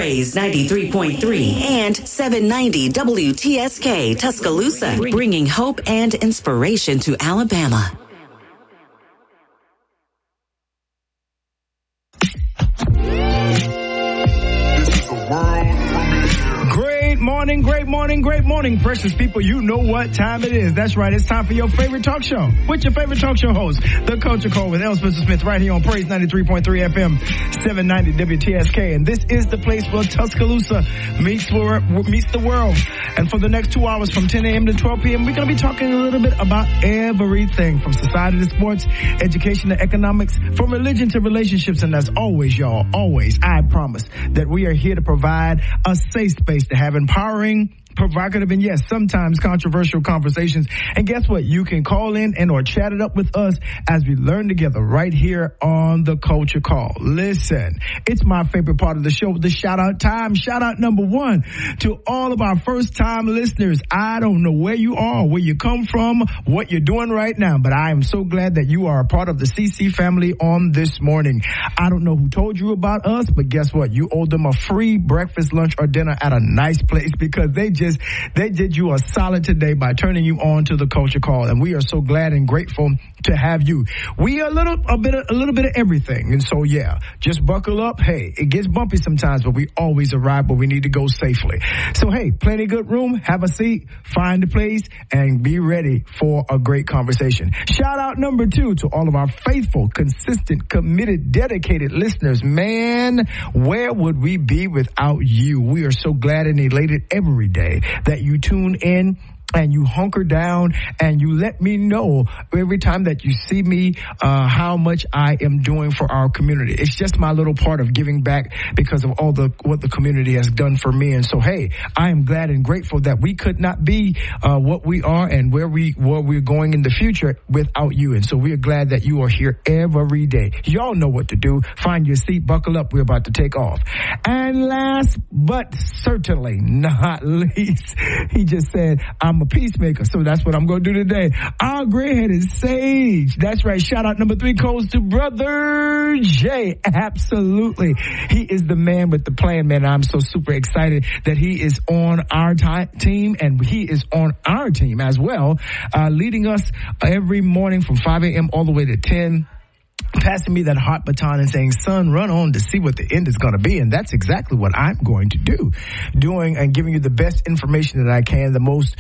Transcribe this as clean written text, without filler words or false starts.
Praise 93.3 and 790 WTSK Tuscaloosa, bringing hope and inspiration to Alabama. Great morning, precious people. You know what time it is. That's right. It's time for your favorite talk show. With your favorite talk show host, The Culture Call with L. Spencer Smith, right here on Praise 93.3 FM, 790 WTSK. And this is the place where Tuscaloosa meets the world. And for the next 2 hours from 10 a.m. to 12 p.m., we're going to be talking a little bit about everything from society to sports, education to economics, from religion to relationships. And as always, y'all, I promise that we are here to provide a safe space to have empowering, provocative, and yes, sometimes controversial conversations. And guess what? You can call in and or chat it up with us as we learn together right here on The Culture Call. Listen, it's my favorite part of the show, the shout out time. Shout out number one to all of our first time listeners. I don't know where you are, where you come from, what you're doing right now, but I am so glad that you are a part of the CC family on this morning. I don't know who told you about us, but guess what? You owe them a free breakfast, lunch, or dinner at a nice place because they did you a solid today by turning you on to The Culture Call, and we are so glad and grateful to have you. We are a little bit of everything, and so yeah, just buckle up. Hey, it gets bumpy sometimes, but we always arrive where we need to go safely. So hey, plenty good room, have a seat, find a place, and be ready for a great conversation. Shout out number two to all of our faithful, consistent, committed, dedicated listeners. Man, where would we be without you? We are so glad and elated every day that you tune in and you hunker down and you let me know every time that you see me how much I am doing for our community. It's just my little part of giving back because of what the community has done for me. And so, hey, I am glad and grateful that we could not be what we are and where we're going in the future without you. And so we are glad that you are here every day. Y'all know what to do. Find your seat, buckle up. We're about to take off. And last but certainly not least, he just said, I'm a peacemaker, so that's what I'm going to do today. Our gray-headed sage. That's right. Shout out number three goes to Brother Jay. Absolutely. He is the man with the plan, man. I'm so super excited that he is on our team, and he is on our team as well, leading us every morning from 5 a.m. all the way to 10. Passing me that hot baton and saying, son, run on to see what the end is going to be. And that's exactly what I'm going to do. Doing and giving you the best information that I can, the most